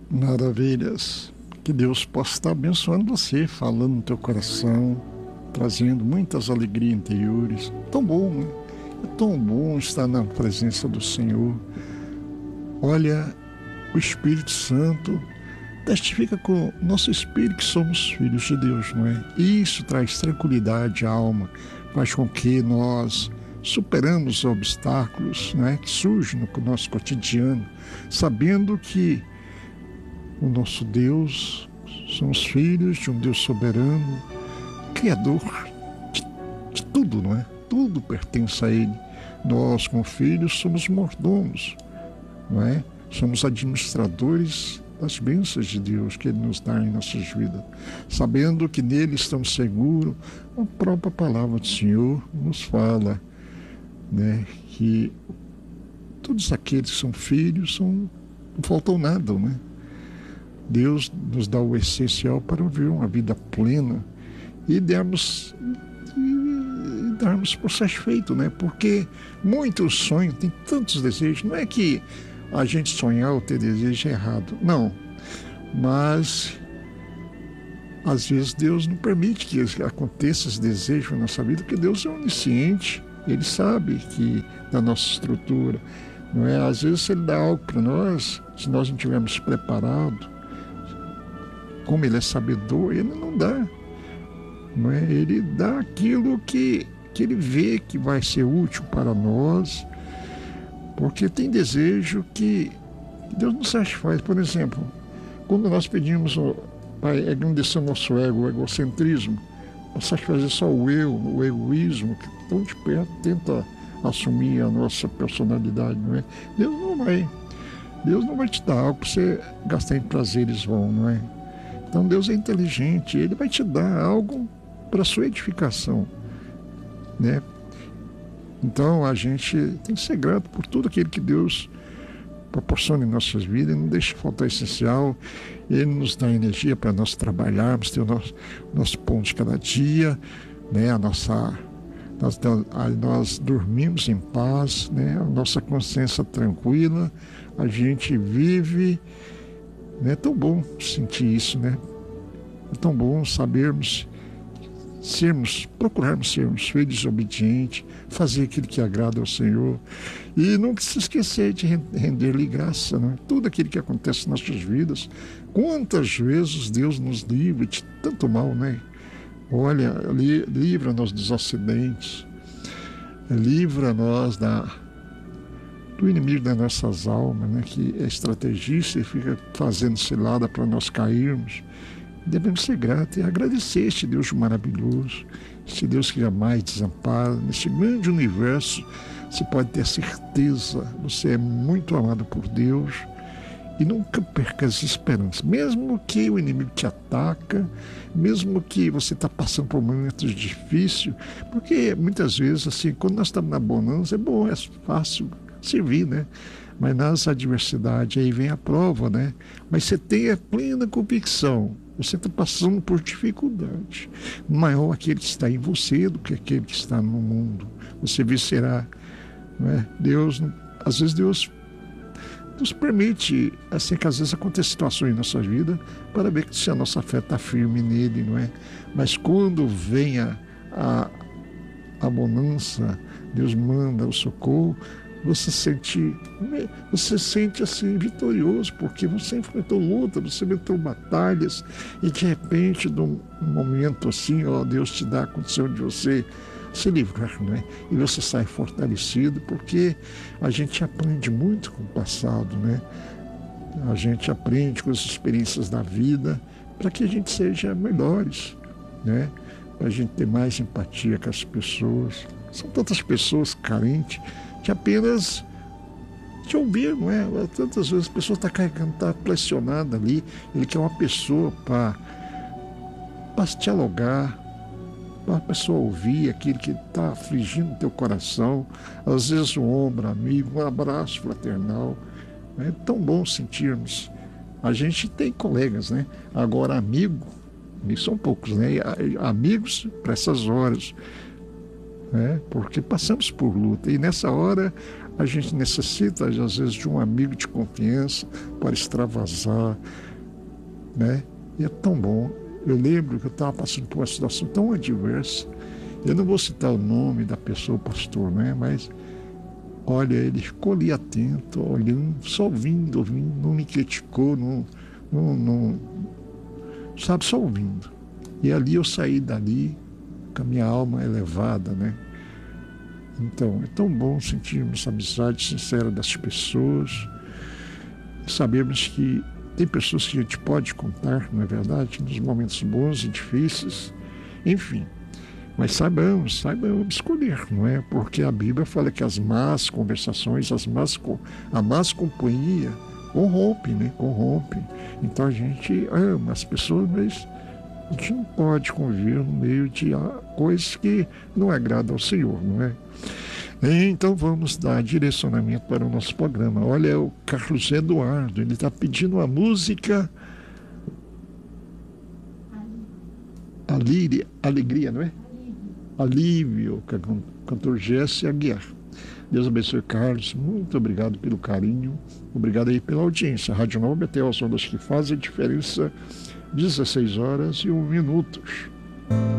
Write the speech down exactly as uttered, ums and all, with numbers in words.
Maravilhas. Que Deus possa estar abençoando você, falando no teu coração, trazendo muitas alegrias interiores. Tão bom, né? É tão bom estar na presença do Senhor. Olha, o Espírito Santo testifica com o nosso espírito que somos filhos de Deus, não é? Isso traz tranquilidade à alma, faz com que nós superamos os obstáculos, não é, que surgem no nosso cotidiano, sabendo que o nosso Deus, somos filhos de um Deus soberano, Criador de, de tudo, não é? Tudo pertence a Ele. Nós, como filhos, somos mordomos, não é? Somos administradores das bênçãos de Deus que Ele nos dá em nossas vidas, sabendo que nele estamos seguros. A própria palavra do Senhor nos fala, né, que todos aqueles que são filhos são, não faltam nada, né? Deus nos dá o essencial para viver uma vida plena e darmos, e darmos por satisfeito, né? Porque muitos sonhos, tem tantos desejos. Não é que a gente sonhar ou ter desejo é errado, não. Mas às vezes Deus não permite que aconteça esse desejo na nossa vida, porque Deus é onisciente, Ele sabe que da nossa estrutura, não é? Às vezes se Ele dá algo para nós, se nós não estivermos preparados, como Ele é sabedor, Ele não dá, não é? Ele dá aquilo que, que Ele vê que vai ser útil para nós, porque tem desejo que Deus não satisfaz. Por exemplo, quando nós pedimos para engrandecer o nosso ego, o egocentrismo, para satisfazer só o eu, o egoísmo, que tão de perto tenta assumir a nossa personalidade, não é? Deus não vai, Deus não vai te dar algo para você gastar em prazeres vãos, não é? Então Deus é inteligente, Ele vai te dar algo para a sua edificação, né? Então a gente tem que ser grato por tudo aquilo que Deus proporciona em nossas vidas, Ele não deixa faltar essencial, Ele nos dá energia para nós trabalharmos, ter o nosso, nosso pão de cada dia, né? A nossa, nós, nós dormimos em paz, né? A nossa consciência tranquila, a gente vive. É tão bom sentir isso, né? É tão bom sabermos, sermos, procurarmos sermos filhos obedientes, fazer aquilo que agrada ao Senhor e nunca se esquecer de render-lhe graça, né? Tudo aquilo que acontece nas nossas vidas. Quantas vezes Deus nos livra de tanto mal, né? Olha, li, livra-nos dos acidentes, livra-nos da do inimigo das nossas almas, né, que é estrategista e fica fazendo cilada para nós cairmos. Devemos ser gratos e agradecer este Deus maravilhoso, este Deus que jamais desampara. Neste grande universo, você pode ter certeza, você é muito amado por Deus e nunca perca as esperanças. Mesmo que o inimigo te ataca, mesmo que você está passando por momentos difíceis, porque muitas vezes, assim, quando nós estamos na bonança, é bom, é fácil servir, né? Mas nas adversidades aí vem a prova, né? Mas você tem a plena convicção, você está passando por dificuldade, maior aquele que está em você do que aquele que está no mundo. Você vencerá, não é? Deus, às vezes Deus nos permite, assim, que às vezes acontecem situações em nossa vida para ver se a nossa fé está firme nele, não é? Mas quando vem a, a, a bonança, Deus manda o socorro, você sente, você sente assim vitorioso, porque você enfrentou luta, você enfrentou batalhas e de repente, num momento assim, ó, Deus te dá a condição de você se livrar, né? E você sai fortalecido, porque a gente aprende muito com o passado, né? A gente aprende com as experiências da vida para que a gente seja melhores, né? Para a gente ter mais empatia com as pessoas. São tantas pessoas carentes que apenas te ouvir, não é? Tantas vezes a pessoa está carregando, está pressionada ali, ele quer uma pessoa para para dialogar, para a pessoa ouvir aquilo que está afligindo o teu coração, às vezes um ombro amigo, um abraço fraternal. É tão bom sentirmos. A gente tem colegas, né? Agora amigo, e são poucos, né? Amigos para essas horas, né? Porque passamos por luta e nessa hora A gente necessita, às vezes, de um amigo de confiança para extravasar, né? E é tão bom. Eu lembro que eu estava passando por uma situação tão adversa. Eu não vou citar o nome da pessoa, o pastor, né? Mas, olha, ele ficou ali atento, olhando, só ouvindo, ouvindo, não me criticou, não, não, não, sabe, só ouvindo. E ali eu saí dali com a minha alma elevada, né? Então, é tão bom sentirmos a amizade sincera das pessoas, sabermos que tem pessoas que a gente pode contar, não é verdade? Nos momentos bons e difíceis, enfim. Mas saibamos, saibamos escolher, não é? Porque a Bíblia fala que as más conversações, as más, a más companhia corrompe, né? Corrompe. Então a gente ama as pessoas, mas a gente não pode conviver no meio de coisas que não agradam ao Senhor, não é? Então vamos dar direcionamento para o nosso programa. Olha, o Carlos Eduardo, ele está pedindo uma música Alíria, Alegria, não é? Alívio, cantor Jesse Aguiar. Deus abençoe, Carlos. Muito obrigado pelo carinho. Obrigado aí pela audiência. Rádio Nova Betel, as ondas que fazem a diferença. dezesseis horas e um minuto.